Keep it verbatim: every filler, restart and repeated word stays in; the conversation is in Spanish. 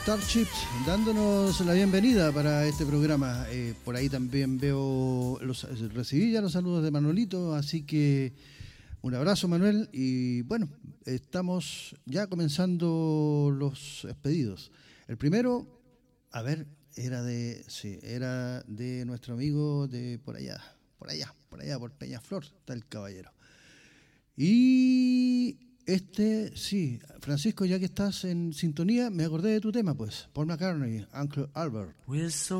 Starships, dándonos la bienvenida para este programa. Eh, por ahí también veo, los, recibí ya los saludos de Manuelito, así que un abrazo, Manuel. Y bueno, estamos ya comenzando los pedidos. El primero, a ver, era de, sí, era de nuestro amigo de por allá, por allá, por allá, por Peñaflor, está el caballero. Y este, sí, Francisco, ya que estás en sintonía, me acordé de tu tema, pues, Paul McCartney, Uncle Albert.